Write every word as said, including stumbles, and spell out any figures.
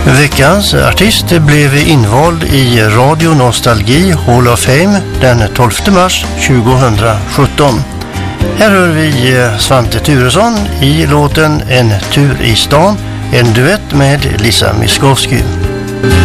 Veckans artist blev invald i Radio Nostalgi Hall of Fame den tolfte mars tjugohundrasjutton. Här hör vi Svante Thuresson i låten En tur i stan, en duett med Lisa Miskovsky.